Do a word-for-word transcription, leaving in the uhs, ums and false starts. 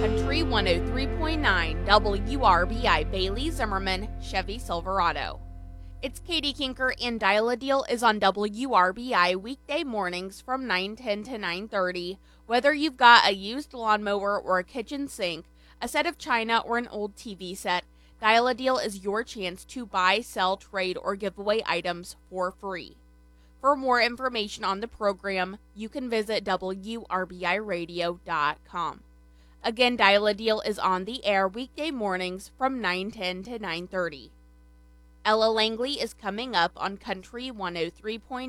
Country one oh three point nine W R B I Bailey Zimmerman Chevy Silverado. It's Katie Kinker, and Dial a Deal is on W R B I weekday mornings from nine ten to nine thirty. Whether you've got a used lawnmower or a kitchen sink, a set of china, or an old T V set, Dial a Deal is your chance to buy, sell, trade, or give away items for free. For more information on the program, you can visit W R B I radio dot com. Again, Dial a Deal is on the air weekday mornings from nine ten to nine thirty. Ella Langley is coming up on Country one oh three point nine.